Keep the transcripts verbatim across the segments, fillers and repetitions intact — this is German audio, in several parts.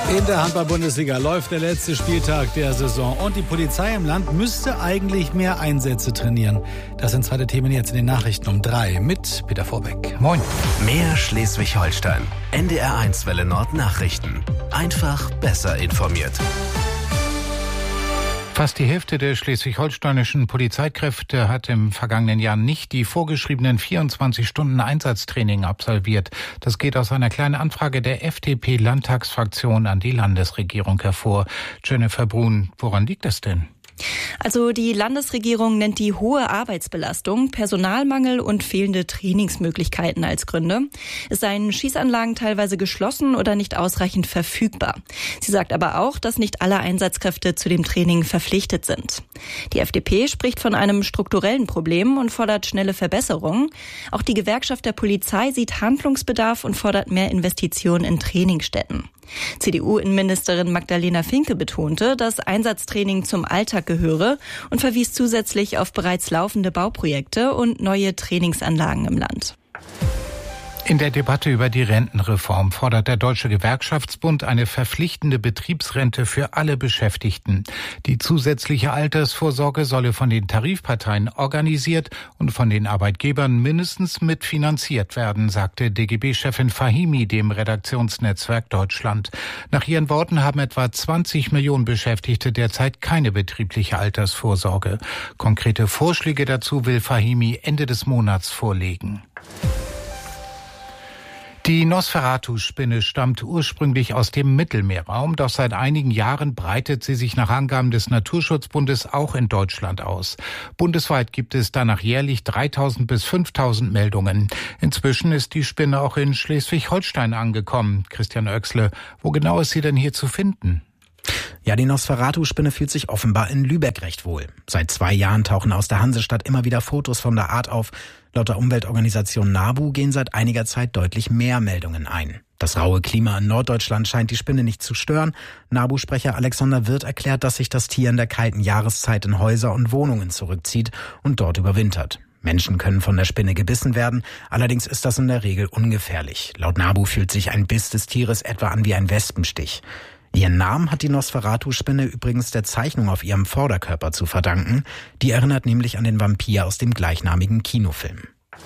In der Handball-Bundesliga läuft der letzte Spieltag der Saison und die Polizei im Land müsste eigentlich mehr Einsätze trainieren. Das sind zwei der Themen jetzt in den Nachrichten um drei mit Peter Vorbeck. Moin. Mehr Schleswig-Holstein. N D R eins Welle Nord Nachrichten. Einfach besser informiert. Fast die Hälfte der schleswig-holsteinischen Polizeikräfte hat im vergangenen Jahr nicht die vorgeschriebenen vierundzwanzig Stunden Einsatztraining absolviert. Das geht aus einer kleinen Anfrage der F D P-Landtagsfraktion an die Landesregierung hervor. Jennifer Brun, woran liegt das denn? Also die Landesregierung nennt die hohe Arbeitsbelastung, Personalmangel und fehlende Trainingsmöglichkeiten als Gründe. Es seien Schießanlagen teilweise geschlossen oder nicht ausreichend verfügbar. Sie sagt aber auch, dass nicht alle Einsatzkräfte zu dem Training verpflichtet sind. Die F D P spricht von einem strukturellen Problem und fordert schnelle Verbesserungen. Auch die Gewerkschaft der Polizei sieht Handlungsbedarf und fordert mehr Investitionen in Trainingsstätten. C D U-Innenministerin Magdalena Finke betonte, dass Einsatztraining zum Alltag gehöre und verwies zusätzlich auf bereits laufende Bauprojekte und neue Trainingsanlagen im Land. In der Debatte über die Rentenreform fordert der Deutsche Gewerkschaftsbund eine verpflichtende Betriebsrente für alle Beschäftigten. Die zusätzliche Altersvorsorge solle von den Tarifparteien organisiert und von den Arbeitgebern mindestens mitfinanziert werden, sagte D G B-Chefin Fahimi dem Redaktionsnetzwerk Deutschland. Nach ihren Worten haben etwa zwanzig Millionen Beschäftigte derzeit keine betriebliche Altersvorsorge. Konkrete Vorschläge dazu will Fahimi Ende des Monats vorlegen. Die Nosferatu-Spinne stammt ursprünglich aus dem Mittelmeerraum, doch seit einigen Jahren breitet sie sich nach Angaben des Naturschutzbundes auch in Deutschland aus. Bundesweit gibt es danach jährlich dreitausend bis fünftausend Meldungen. Inzwischen ist die Spinne auch in Schleswig-Holstein angekommen. Christian Oechsle, wo genau ist sie denn hier zu finden? Ja, die Nosferatu-Spinne fühlt sich offenbar in Lübeck recht wohl. Seit zwei Jahren tauchen aus der Hansestadt immer wieder Fotos von der Art auf. Laut der Umweltorganisation NABU gehen seit einiger Zeit deutlich mehr Meldungen ein. Das raue Klima in Norddeutschland scheint die Spinne nicht zu stören. NABU-Sprecher Alexander Wirth erklärt, dass sich das Tier in der kalten Jahreszeit in Häuser und Wohnungen zurückzieht und dort überwintert. Menschen können von der Spinne gebissen werden, allerdings ist das in der Regel ungefährlich. Laut NABU fühlt sich ein Biss des Tieres etwa an wie ein Wespenstich. Ihren Namen hat die Nosferatu-Spinne übrigens der Zeichnung auf ihrem Vorderkörper zu verdanken. Die erinnert nämlich an den Vampir aus dem gleichnamigen Kinofilm.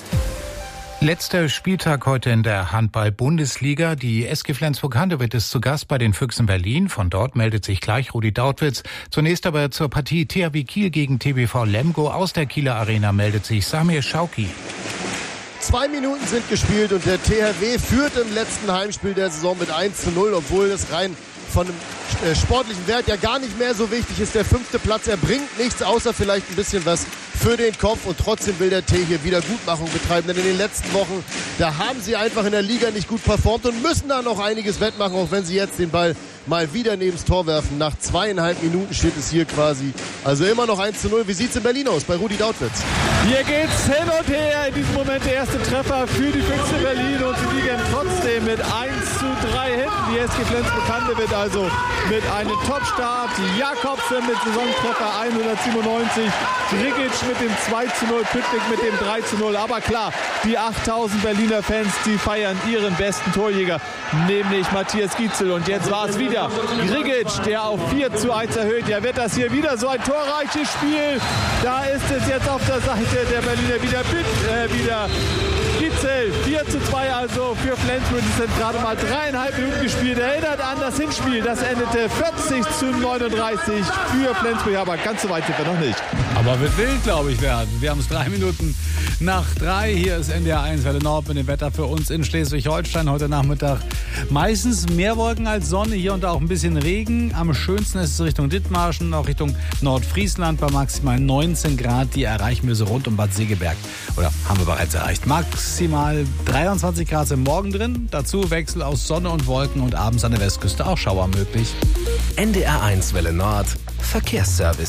Letzter Spieltag heute in der Handball-Bundesliga. Die S G Flensburg-Handewitt ist zu Gast bei den Füchsen Berlin. Von dort meldet sich gleich Rudi Dautwitz. Zunächst aber zur Partie T H W Kiel gegen T B V Lemgo. Aus der Kieler Arena meldet sich Samir Schauki. Zwei Minuten sind gespielt und der T H W führt im letzten Heimspiel der Saison mit eins zu null, obwohl es rein von einem äh, sportlichen Wert ja gar nicht mehr so wichtig ist. Der fünfte Platz, er bringt nichts, außer vielleicht ein bisschen was für den Kopf und trotzdem will der T hier Wiedergutmachung betreiben, denn in den letzten Wochen, da haben sie einfach in der Liga nicht gut performt und müssen da noch einiges wettmachen, auch wenn sie jetzt den Ball mal wieder neben das Tor werfen. Nach zweieinhalb Minuten steht es hier quasi, also immer noch eins zu null. Wie sieht es in Berlin aus bei Rudi Dautwitz? Hier geht's hin und her, in diesem Moment der erste Treffer für die Füchse Berlin und sie liegen trotzdem mit eins zu drei hinten. Die S G Flensburg-Handewitt also mit einem Top-Start. Jakobsen mit Saisontreffer hundertsiebenundneunzig, Grigic mit dem zwei zu null, Püttlik mit dem drei zu null. Aber klar, die achttausend Berliner Fans, die feiern ihren besten Torjäger, nämlich Matthias Gietzel. Und jetzt war es wieder Grigic, der auf vier zu eins erhöht. Ja, wird das hier wieder so ein torreiches Spiel. Da ist es jetzt auf der Seite der Berliner wieder, äh, wieder Gietzel. vier zu zwei also für Flensburg. Es sind gerade mal dreieinhalb Minuten gespielt. Erinnert an das Hinspiel. Das endete vierzig zu neununddreißig für Flensburg. Aber ganz so weit sind wir noch nicht. Aber wird wild, glaube ich, werden. Wir haben es drei Minuten nach drei. Hier ist N D R eins Welle Nord mit dem Wetter für uns in Schleswig-Holstein. Heute Nachmittag meistens mehr Wolken als Sonne. Hier und da auch ein bisschen Regen. Am schönsten ist es Richtung Dithmarschen, auch Richtung Nordfriesland bei maximal neunzehn Grad. Die erreichen wir so rund um Bad Segeberg. Oder haben wir bereits erreicht. Maximal dreiundzwanzig Grad sind morgen drin. Dazu Wechsel aus Sonne und Wolken und abends an der Westküste auch Schauer möglich. N D R eins Welle Nord Verkehrsservice.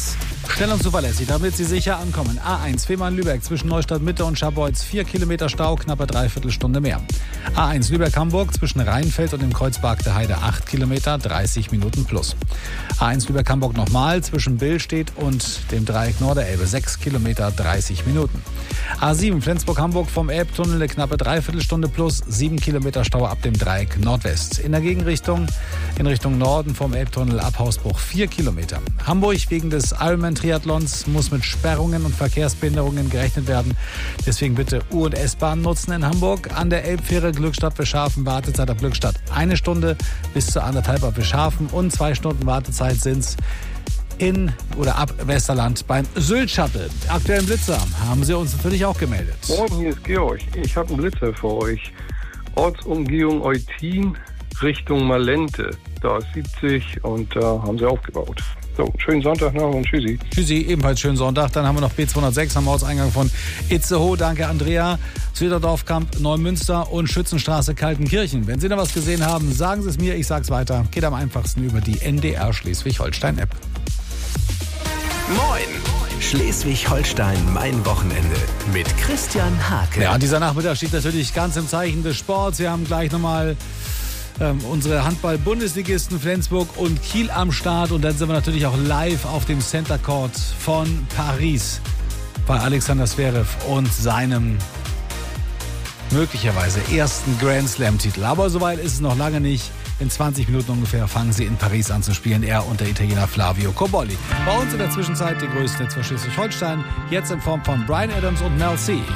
Schnell und zuverlässig, damit Sie sicher ankommen. A eins Fehmarn-Lübeck zwischen Neustadt Mitte und Scharbeutz vier Kilometer Stau, knappe Dreiviertelstunde mehr. A eins Lübeck-Hamburg zwischen Rheinfeld und dem Kreuzberg der Heide acht Kilometer, dreißig Minuten plus. A eins Lübeck-Hamburg nochmal zwischen Billstedt und dem Dreieck Norderelbe sechs Kilometer, dreißig Minuten. A sieben Flensburg-Hamburg vom Elbtunnel eine knappe Dreiviertelstunde plus, sieben Kilometer Stau ab dem Dreieck Nordwest. In der Gegenrichtung, in Richtung Norden vom Elbtunnel ab Hausbruch vier Kilometer. Hamburg wegen des Ironman-Triathlons muss mit Sperrungen und Verkehrsbehinderungen gerechnet werden. Deswegen bitte U- und S-Bahn nutzen in Hamburg. An der Elbfähre Glückstadt-Wischhafen Wartezeit ab Glückstadt eine Stunde bis zu anderthalb ab Wischhafen und zwei Stunden Wartezeit sind's in oder ab Westerland beim Sylt-Shuttle. Aktuellen Blitzer haben Sie uns natürlich auch gemeldet. Moin, hier ist Georg. Ich habe einen Blitzer für euch. Ortsumgehung Eutin Richtung Malente. Da ist siebzig und da äh, haben sie aufgebaut. So, schönen Sonntag noch und tschüssi. Tschüssi, ebenfalls schönen Sonntag. Dann haben wir noch B zweihundertsechs am Ortseingang von Itzehoe. Danke, Andrea. Süderdorfkamp, Neumünster und Schützenstraße, Kaltenkirchen. Wenn Sie da was gesehen haben, sagen Sie es mir. Ich sag's weiter. Geht am einfachsten über die N D R Schleswig-Holstein-App. Moin! Schleswig-Holstein, mein Wochenende mit Christian Hake. Ja, dieser Nachmittag steht natürlich ganz im Zeichen des Sports. Wir haben gleich nochmal ähm, unsere Handball-Bundesligisten Flensburg und Kiel am Start. Und dann sind wir natürlich auch live auf dem Center Court von Paris bei Alexander Zverev und seinem möglicherweise ersten Grand Slam-Titel. Aber soweit ist es noch lange nicht. In zwanzig Minuten ungefähr fangen sie in Paris an zu spielen. Er und der Italiener Flavio Cobolli. Bei uns in der Zwischenzeit die größten Hits für Schleswig-Holstein. Jetzt in Form von Bryan Adams und Mel C.